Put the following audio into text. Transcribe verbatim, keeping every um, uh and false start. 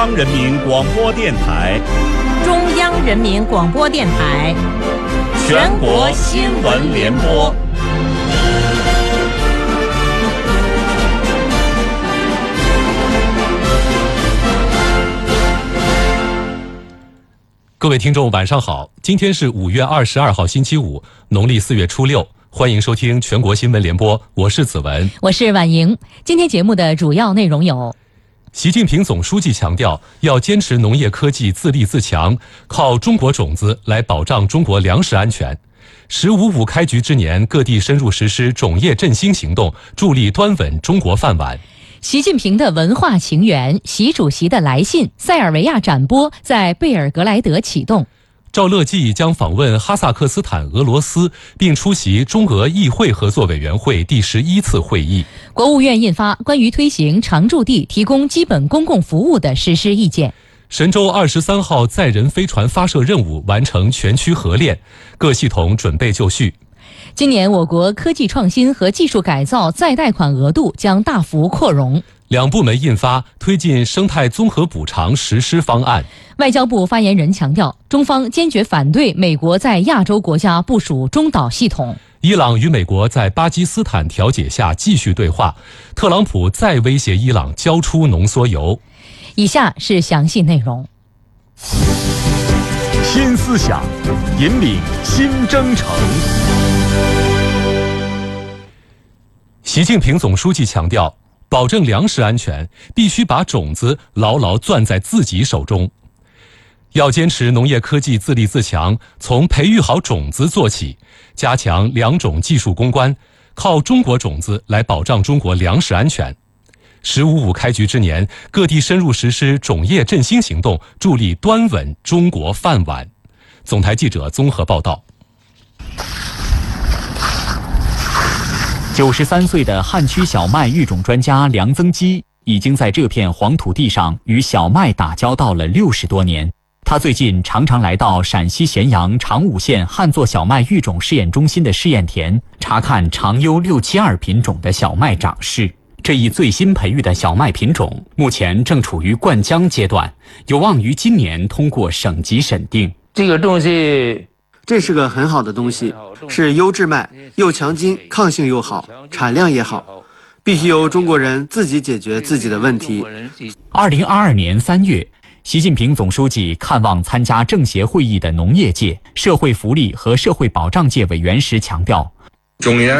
中央人民广播电台， 中央人民广播电台， 全国新闻联播。 各位听众晚上好，今天是五月二十二号星期五，农历四月初六，欢迎收听全国新闻联播，我是子文， 我是婉莹。今天节目的主要内容有： 习近平总书记强调，要坚持农业科技自立自强，靠中国种子来保障中国粮食安全。十五五开局之年，各地深入实施种业振兴行动，助力端稳中国饭碗。 习近平的文化情缘，习主席的来信，塞尔维亚展播在贝尔格莱德启动。 赵乐际将访问哈萨克斯坦、俄罗斯，并出席中俄议会合作委员会第十一次会议。 国务院印发关于推行常驻地提供基本公共服务的实施意见。 神舟二十三号载人飞船发射任务完成全区合练，各系统准备就绪。 今年我国科技创新和技术改造再贷款额度将大幅扩容。 两部门印发推进生态综合补偿实施方案。 外交部发言人强调，中方坚决反对美国在亚洲国家部署中导系统。 伊朗与美国在巴基斯坦调解下继续对话，特朗普再威胁伊朗交出浓缩铀。 以下是详细内容。 新思想，引领新征程。 习近平总书记强调，保证粮食安全，必须把种子牢牢攥在自己手中。要坚持农业科技自立自强，从培育好种子做起，加强良种技术攻关，靠中国种子来保障中国粮食安全。十五五开局之年，各地深入实施种业振兴行动，助力端稳中国饭碗。总台记者综合报道。 九十三岁的汉区小麦育种专家梁增基，已经在这片黄土地上与小麦打交道了六十多年。他最近常常来到陕西咸阳长武县旱作小麦育种试验中心的试验田，查看长优六七二品种的小麦长势。这一最新培育的小麦品种，目前正处于灌浆阶段，有望于今年通过省级审定。 这个东西， 这是个很好的东西，是优质麦，又强筋，抗性又好，产量也好，必须由中国人自己解决自己的问题。 二零二二年三月，习近平总书记看望参加政协会议的农业界、社会福利和社会保障界委员时强调， 中原